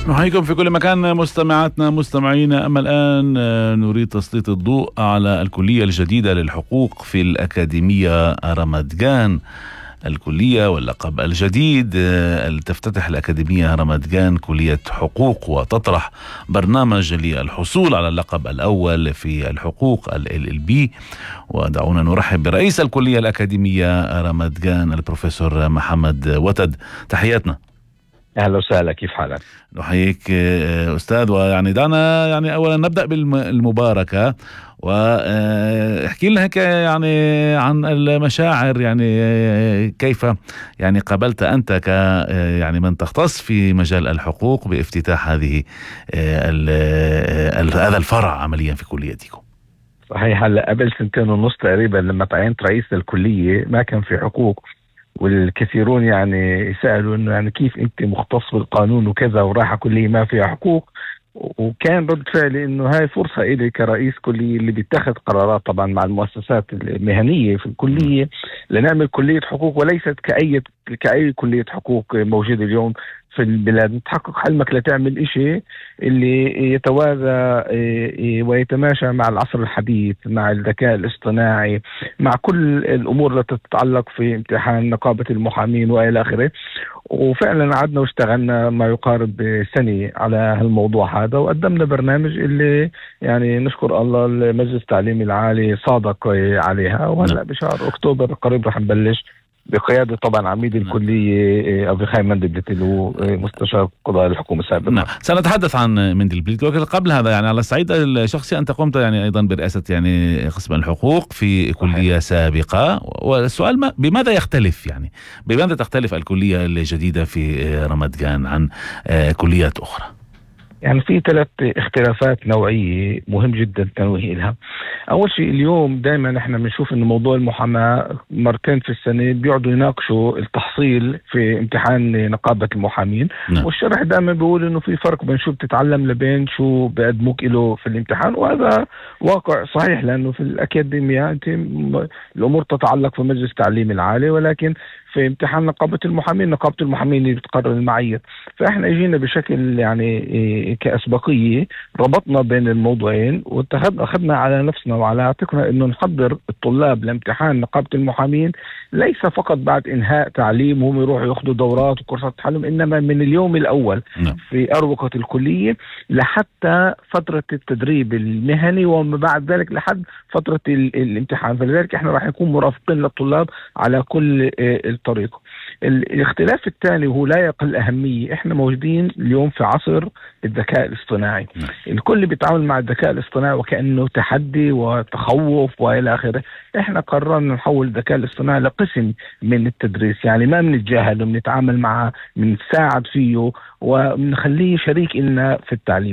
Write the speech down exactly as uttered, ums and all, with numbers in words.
نحييكم في كل مكان مستمعاتنا مستمعينا. أما الآن نريد تسليط الضوء على الكلية الجديدة للحقوق في الأكاديمية رمضان. الكلية واللقب الجديد تفتتح الأكاديمية رمضان كلية حقوق وتطرح برنامج للحصول على اللقب الأول في الحقوق ال إل إل بي. ودعونا نرحب برئيس الكلية الأكاديمية رمضان البروفيسور محمد وتد. تحياتنا. أهلا وسهلا، كيف حالك؟ نحييك أستاذ. ويعني دعنا يعني أولا نبدأ بالمباركة، واحكي لنا هيك يعني عن المشاعر، يعني كيف يعني قبلت أنت ك يعني من تختص في مجال الحقوق بافتتاح هذه هذا الفرع عمليا في كليتكم؟ صحيح، هلا قبل سنتين ونص تقريبا لما تعينت رئيس الكلية ما كان في حقوق، والكثيرون يعني سألوا انه يعني كيف انت مختص بالقانون وكذا ورايحة كلية ما فيها حقوق. وكان رد فعلي انه هاي فرصة إلي كرئيس كلية اللي بيتخذ قرارات طبعا مع المؤسسات المهنية في الكلية لنعمل كلية حقوق وليست كأي كأي كلية حقوق موجودة اليوم في البلاد. تحقق حلمك لتعمل إشي اللي يتوازى ويتماشى مع العصر الحديث، مع الذكاء الاصطناعي، مع كل الأمور التي تتعلق في امتحان نقابة المحامين وإلى آخره. وفعلا قعدنا واشتغلنا ما يقارب سنة على هالموضوع هذا، وقدمنا برنامج اللي يعني نشكر الله المجلس التعليمي العالي صادق عليها. وهلا بشهر أكتوبر قريب رح نبلش بقيادة طبعا عميد الكلية أبي خاي مندلبلت اللي هو مستشار قضاء الحكومة السابق. نعم، سنتحدث عن مندلبلت. وقبل هذا يعني على الصعيد الشخصي أنت قمت يعني أيضا برئاسة يعني قسم الحقوق في كلية سابقة، والسؤال ما بماذا يختلف يعني بماذا تختلف الكلية الجديدة في رمضان عن كليات أخرى؟ يعني في ثلاث اختلافات نوعية مهم جدا التنويه لها. أول شيء اليوم دائما احنا بنشوف إنه موضوع المحاماة مرتين في السنة بيقعدوا يناقشوا التحصيل في امتحان نقابة المحامين. نعم. والشرح دائما بيقول إنه في فرق بين شو بتتعلم لبين شو بقدموك له في الامتحان، وهذا واقع صحيح لأنه في الأكاديمية أنت الأمور تتعلق في مجلس التعليم العالي، ولكن في امتحان نقابة المحامين نقابة المحامين اللي بتقرر المعايير. فإحنا اجينا بشكل يعني كأسبقية ربطنا بين الموضوعين، واتخذنا أخذنا على نفسنا وعلى عاتقنا إنه نحضر الطلاب لامتحان نقابة المحامين ليس فقط بعد إنهاء تعليمهم يروحوا يأخذوا دورات وكورسات تعلم، إنما من اليوم الأول في أروقة الكلية لحتى فترة التدريب المهني، وما بعد ذلك لحد فترة الامتحان. فلذلك إحنا راح نكون مرافقين للطلاب على كل الطريق. الاختلاف الثاني وهو لا يقل أهمية، احنا موجودين اليوم في عصر الذكاء الاصطناعي. الكل بيتعامل مع الذكاء الاصطناعي وكأنه تحدي وتخوف وإلى آخره. احنا قررنا نحول الذكاء الاصطناعي لقسم من التدريس، يعني ما بنتجاهله، بنتعامل معه، بنساعد فيه وبنخليه شريك لنا في التعليم.